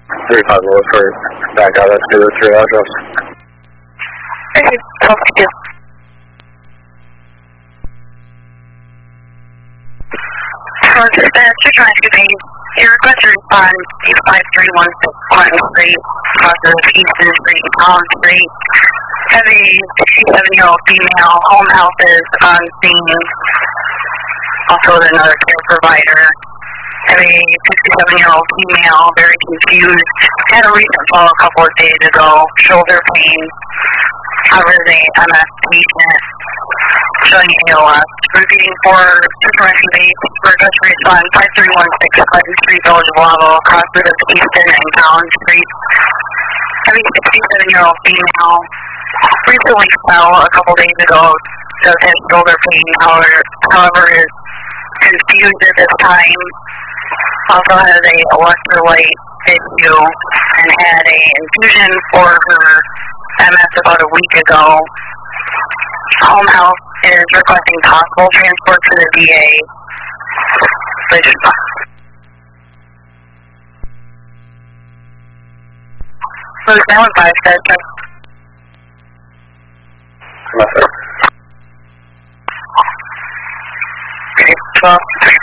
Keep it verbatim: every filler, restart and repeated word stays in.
Three possible for back out. Let's do the three address. Okay, twelve two. For dispatch, you're trying to pay your request to respond to five three one six Clinton Street, across of Easton Street and Collins Street. Have a sixty-seven-year-old female. Home health is on scene. Also with another care provider. Have a sixty-seven-year-old female, very confused. Had a recent fall a couple of days ago. Shoulder pain. Covers a M S patient. Showing A L S. Repeating for information base. Request to respond five three one six Clinton Street, Village of Lavo, across of Easton and Collins Street. Have a sixty-seven-year-old female. Recently fell a couple days ago. Does have shoulder pain. However, however is confused at this time. Also has a electrolyte issue and had a infusion for her M S about a week ago. Home health is requesting possible transport to the V A. Which, so it's now in five says check. Yes, sir. Okay, twelve.